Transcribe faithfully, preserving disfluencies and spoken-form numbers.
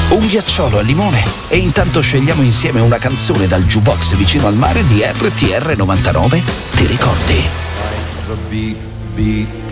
un ghiacciolo al limone e intanto scegliamo insieme una canzone dal jukebox vicino al mare di R T R novantanove. Ti ricordi?